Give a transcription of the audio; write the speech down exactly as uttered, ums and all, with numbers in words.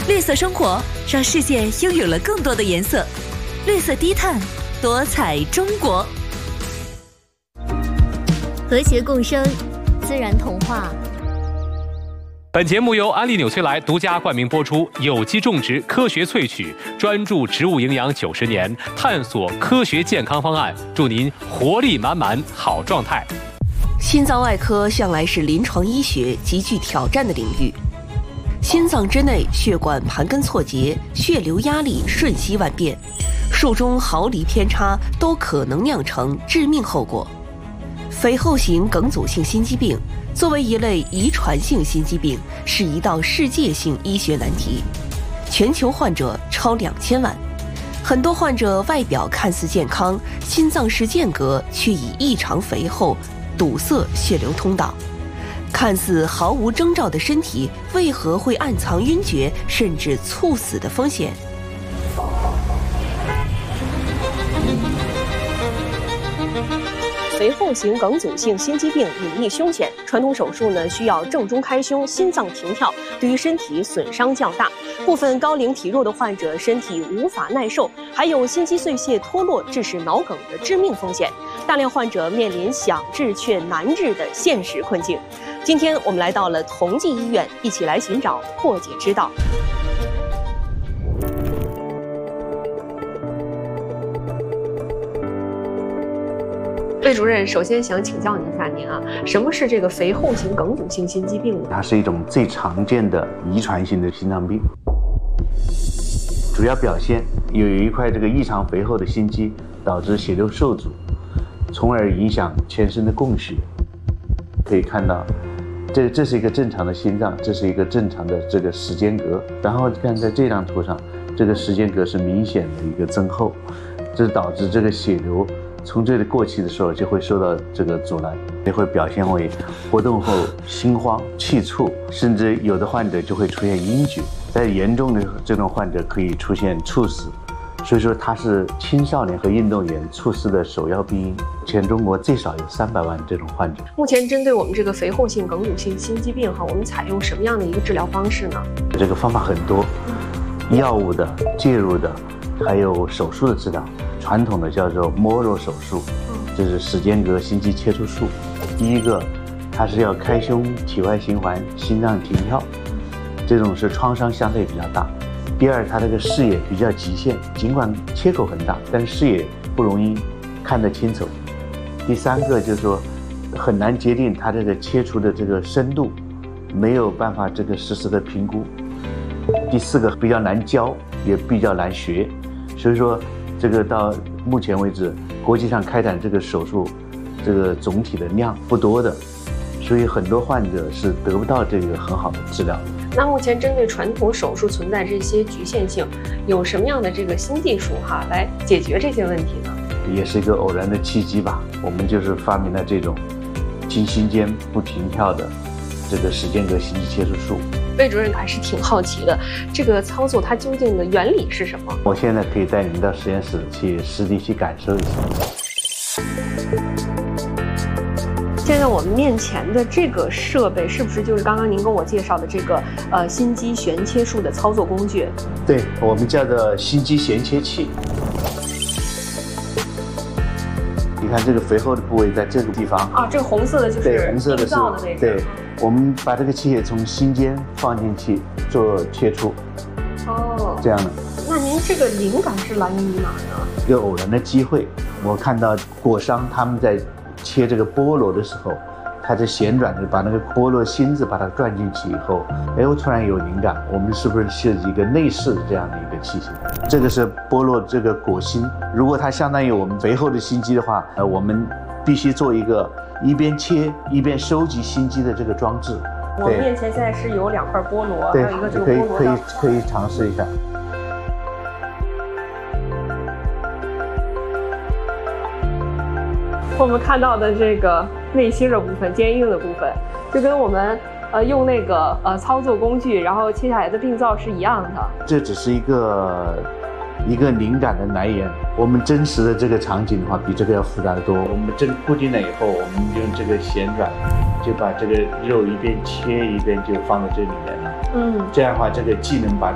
绿色生活让世界拥有了更多的颜色。绿色低碳，多彩中国。 和谐共生，自然童话。 本节目由安利纽崔莱独家冠名播出，有机种植科学萃取，专注植物营养九十年，探索科学健康方案，祝您活力满满，好状态。 心脏外科向来是临床医学极具挑战的领域。心脏之内血管盘根错节，血流压力瞬息万变，术中毫厘偏差都可能酿成致命后果。肥厚型梗阻性心肌病作为一类遗传性心肌病，是一道世界性医学难题，全球患者超两千万。很多患者外表看似健康，心脏室间隔却已异常肥厚，堵塞血流通道。看似毫无征兆的身体，为何会暗藏晕厥甚至猝死的风险？肥厚型梗阻性心肌病隐匿凶险，传统手术呢需要正中开胸，心脏停跳，对于身体损伤较大。部分高龄体弱的患者身体无法耐受，还有心肌碎屑脱落致使脑梗的致命风险。大量患者面临想治却难治的现实困境。今天我们来到了同济医院，一起来寻找破解之道。魏主任，首先想请教您一下您啊，什么是这个肥厚型梗阻性心肌病呢？ 它是一种最常见的遗传性的心脏病，主要表现有一块这个异常肥厚的心肌，导致血流受阻，从而影响全身的供血。可以看到，这这是一个正常的心脏，这是一个正常的这个时间格。然后看在这张图上，这个时间格是明显的一个增厚，这导致这个血流从这里过去的时候就会受到这个阻拦，也会表现为活动后心慌、气促，甚至有的患者就会出现晕厥，在严重的这种患者可以出现猝死。所以说它是青少年和运动员猝死的首要病因，全中国最少有三百万这种患者。 目前针对我们这个肥厚性梗阻性心肌病哈，我们采用什么样的一个治疗方式呢？ 这个方法很多，药物的、介入的，还有手术的治疗。传统的叫做莫若手术，这是室间隔心肌切除术。第一个，它是要开胸、体外循环、心脏停跳，这种是创伤相对比较大。第二，它这个视野比较极限，尽管切口很大，但是视野不容易看得清楚。第三个就是说，很难界定它这个切除的这个深度，没有办法这个实时的评估。第四个比较难教，也比较难学，所以说这个到目前为止，国际上开展这个手术，这个总体的量不多的，所以很多患者是得不到这个很好的治疗。 那目前针对传统手术存在这些局限性，有什么样的这个新技术哈来解决这些问题呢？ 也是一个偶然的契机吧，我们就是发明了这种经心间不停跳的这个室间隔心肌切除术。 魏主任还是挺好奇的，这个操作它究竟的原理是什么？ 我现在可以带你们到实验室去实地去感受一下。 现在我们面前的这个设备，是不是就是刚刚您跟我介绍的这个呃心肌悬切术的操作工具？ 对，我们叫做心肌悬切器。你看这个肥厚的部位在这个地方啊，这个红色的就是对红色的是的那个。 对，我们把这个器械从心间放进去做切除。哦，这样的。 那您这个灵感是来源于哪儿呢？ 一个偶然的机会，我看到果商他们在切这个菠萝的时候，它在旋转着把那个菠萝芯子把它转进去以后，哎，我突然有灵感，我们是不是设计一个内饰的这样的一个器械？这个是菠萝这个果芯，如果它相当于我们肥厚的心肌的话，呃，我们必须做一个一边切一边收集心肌的这个装置。 我面前现在是有两块菠萝，还有一个这个菠萝可以可以可以尝试一下。 我们看到的这个内芯的部分、坚硬的部分，就跟我们呃用那个呃操作工具然后切下来的病灶是一样的。 这只是一个一个灵感的来源，我们真实的这个场景的话，比这个要复杂得多。我们真固定了以后，我们用这个旋转，就把这个肉一边切一边就放在这里面了。嗯，这样的话，这个既能把